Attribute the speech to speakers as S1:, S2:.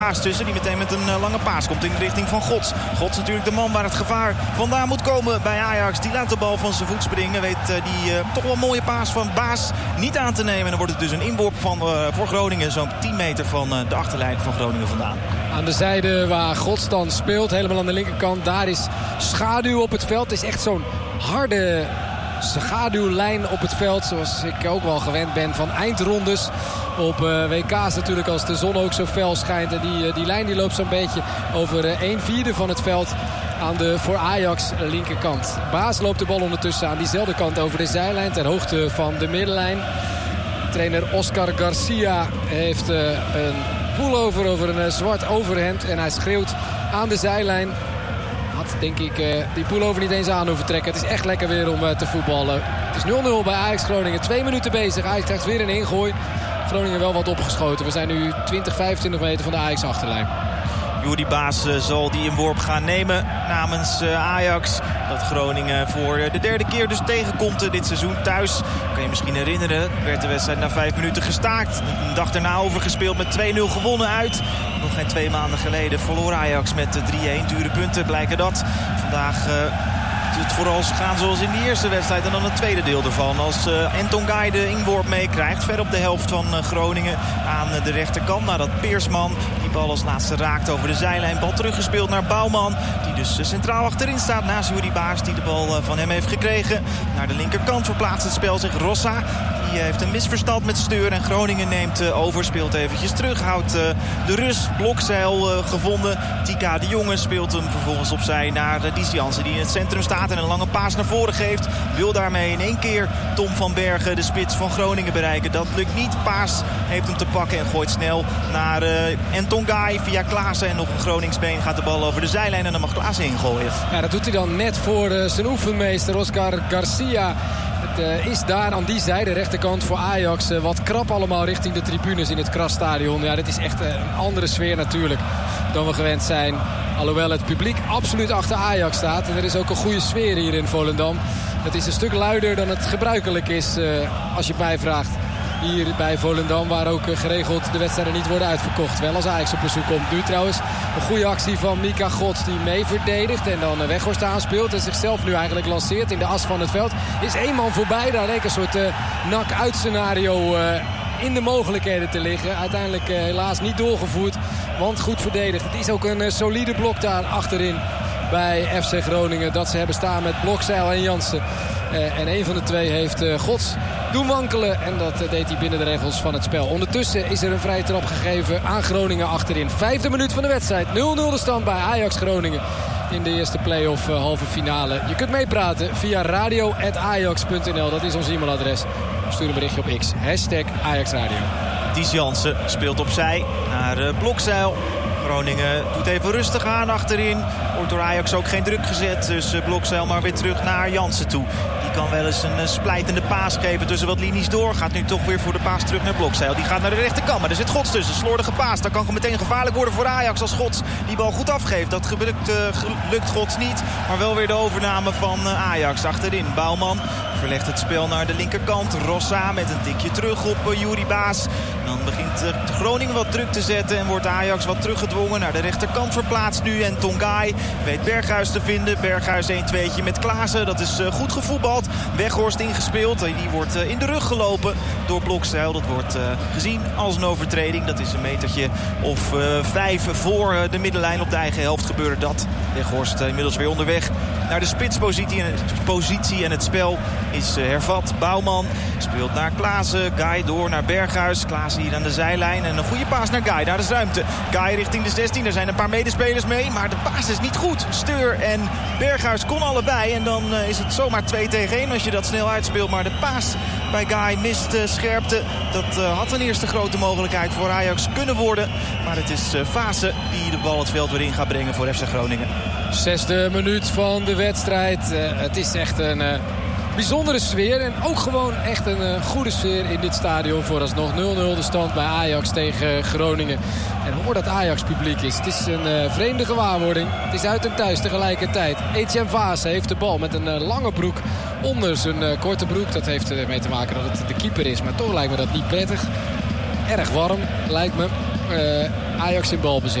S1: Tussen die meteen met een lange paas komt in de richting van Gods. Gods natuurlijk de man waar het gevaar vandaan moet komen bij Ajax. Die laat de bal van zijn voet springen. Weet die toch wel een mooie paas van Baas niet aan te nemen. En dan wordt het dus een inworp voor Groningen. Zo'n 10 meter van de achterlijn van Groningen vandaan.
S2: Aan de zijde waar Gods dan speelt, helemaal aan de linkerkant. Daar is schaduw op het veld. Het is echt zo'n harde schaduwlijn op het veld. Zoals ik ook wel gewend ben van eindrondes. Op WK's natuurlijk, als de zon ook zo fel schijnt. En die lijn die loopt zo'n beetje over 1/4 van het veld aan de voor Ajax linkerkant. Baas loopt de bal ondertussen aan diezelfde kant over de zijlijn ter hoogte van de middenlijn. Trainer Oscar Garcia heeft een pullover over een zwart overhemd. En hij schreeuwt aan de zijlijn. Had denk ik die pullover niet eens aan hoeven trekken. Het is echt lekker weer om te voetballen. Het is 0-0 bij Ajax Groningen. 2 minuten bezig. Ajax krijgt weer een ingooi. Groningen wel wat opgeschoten. We zijn nu 20-25 meter van de Ajax achterlijn.
S1: Jordi Baas zal die inworp gaan nemen namens Ajax. Dat Groningen voor de derde keer dus tegenkomt dit seizoen thuis. Kan je misschien herinneren, werd de wedstrijd na 5 minuten gestaakt. Een dag daarna overgespeeld met 2-0 gewonnen uit. Nog geen 2 maanden geleden verloor Ajax met 3-1. Dure punten blijken dat. Vandaag het vooral gaan zoals in de eerste wedstrijd en dan het tweede deel ervan. Als Ntongai de inworp meekrijgt, ver op de helft van Groningen aan de rechterkant. Nadat Peersman die bal als laatste raakt over de zijlijn. Bal teruggespeeld naar Bouwman, die dus centraal achterin staat naast Jordi Baas, die de bal van hem heeft gekregen. Naar de linkerkant verplaatst het spel zich Rossa. Die heeft een misverstand met Steur en Groningen neemt over, speelt eventjes terug. Houdt de rust, Blokzeil gevonden. Tika de Jonge speelt hem vervolgens opzij naar Dies Jansen, die in het centrum staat en een lange paas naar voren geeft. Wil daarmee in één keer Tom van Bergen, de spits van Groningen, bereiken. Dat lukt niet. Paas heeft hem te pakken en gooit snel naar Ntongai via Klaassen. En nog een Groningsbeen gaat de bal over de zijlijn en dan mag Klaassen ingooien.
S2: Ja, dat doet hij dan net voor zijn oefenmeester Oscar Garcia. Het is daar aan die zijde, rechterkant voor Ajax, wat krap allemaal richting de tribunes in het Krasstadion. Ja, dit is echt een andere sfeer natuurlijk dan we gewend zijn. Alhoewel het publiek absoluut achter Ajax staat. En er is ook een goede sfeer hier in Volendam. Het is een stuk luider dan het gebruikelijk is, als je het mij vraagt. Hier bij Volendam, waar ook geregeld de wedstrijden niet worden uitverkocht. Wel als Ajax op bezoek komt. Nu trouwens een goede actie van Mika Gods, die mee verdedigt en dan Weghorst aanspeelt. En zichzelf nu eigenlijk lanceert in de as van het veld. Is 1 man voorbij. Daar leek een soort nak-uit scenario in de mogelijkheden te liggen. Uiteindelijk helaas niet doorgevoerd, want goed verdedigd. Het is ook een solide blok daar achterin bij FC Groningen. Dat ze hebben staan met Blokzeil en Jansen. En een van de twee heeft Gods doen wankelen. En dat deed hij binnen de regels van het spel. Ondertussen is er een vrije trap gegeven aan Groningen achterin. 5e minuut van de wedstrijd. 0-0 de stand bij Ajax Groningen. In de eerste play-off halve finale. Je kunt meepraten via radio@ajax.nl. Dat is ons e-mailadres. Stuur een berichtje op X. #AjaxRadio.
S1: Dies Jansen speelt opzij naar Blokzeil. Groningen doet even rustig aan achterin. Wordt door Ajax ook geen druk gezet. Dus Blokzeil maar weer terug naar Jansen toe. Die kan wel eens een splijtende paas geven tussen wat linies door. Gaat nu toch weer voor de paas terug naar Blokzeil. Die gaat naar de rechterkant, maar er zit Gods tussen. Slordige paas. Dat kan meteen gevaarlijk worden voor Ajax als Gods die bal goed afgeeft. Dat lukt Gods niet. Maar wel weer de overname van Ajax achterin. Bouwman verlegt het spel naar de linkerkant. Rossa met een tikje terug op Jordi Baas. Dan begint Groningen wat druk te zetten en wordt Ajax wat teruggedwongen. Naar de rechterkant verplaatst nu en Tongai weet Berghuis te vinden. Berghuis 1-2'tje met Klaassen. Dat is goed gevoetbald. Weghorst ingespeeld. Die wordt in de rug gelopen door Blokzeil. Dat wordt gezien als een overtreding. Dat is een metertje of 5 voor de middenlijn. Op de eigen helft gebeurde dat. Weghorst inmiddels weer onderweg naar de spitspositie. En het spel is hervat. Bouwman speelt naar Klaassen. Guy door naar Berghuis. Klaassen hier aan de zijlijn. En een goede paas naar Guy. Daar is ruimte. Guy richting de 16. Er zijn een paar medespelers mee. Maar de paas is niet goed. Steur en Berghuis kon allebei. En dan is het zomaar 2-1 als je dat snel uitspeelt. Maar de paas bij Guy mist scherpte. Dat had een eerste grote mogelijkheid voor Ajax kunnen worden. Maar het is Vaassen die de bal het veld weer in gaat brengen voor FC Groningen.
S2: 6e minuut van de wedstrijd. Het is echt een bijzondere sfeer. En ook gewoon echt een goede sfeer in dit stadion. Vooralsnog 0-0 de stand bij Ajax tegen Groningen. En hoor dat Ajax publiek is. Het is een vreemde gewaarwording. Het is uit en thuis tegelijkertijd. Etienne Vaassen heeft de bal met een lange broek onder zijn korte broek. Dat heeft ermee te maken dat het de keeper is. Maar toch lijkt me dat niet prettig. Erg warm, lijkt me. Ajax in balbezit.